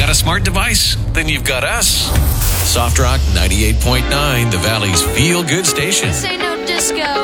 Got a smart device? Then you've got us. Soft Rock 98.9, the Valley's feel-good station. This ain't no disco.